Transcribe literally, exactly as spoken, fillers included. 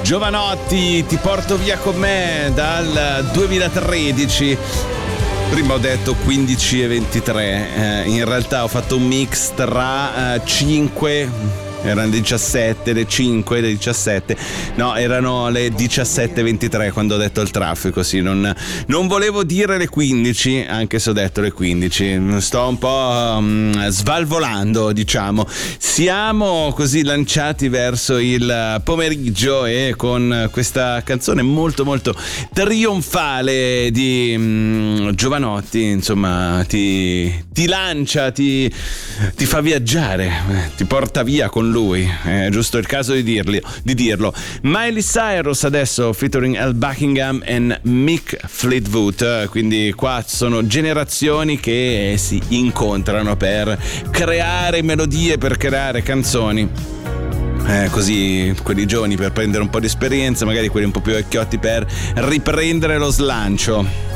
Jovanotti, Ti porto via con me, dal duemilatredici. Prima ho detto quindici e ventitré, eh, in realtà ho fatto un mix tra eh, cinque, erano diciassette, le cinque, le diciassette, no, erano le diciassette e ventitré quando ho detto il traffico, sì, non, non volevo dire le quindici, anche se ho detto le quindici, sto un po' um, svalvolando, diciamo. Siamo così lanciati verso il pomeriggio e con questa canzone molto molto trionfale di um, Jovanotti, insomma, ti, ti lancia, ti, ti fa viaggiare, ti porta via con lui, è giusto il caso di, dirli, di dirlo. Miley Cyrus adesso featuring Al Buckingham e Mick Fleetwood, quindi qua sono generazioni che si incontrano per creare melodie, per creare canzoni. Eh, così quelli giovani per prendere un po' di esperienza, magari quelli un po' più vecchiotti per riprendere lo slancio.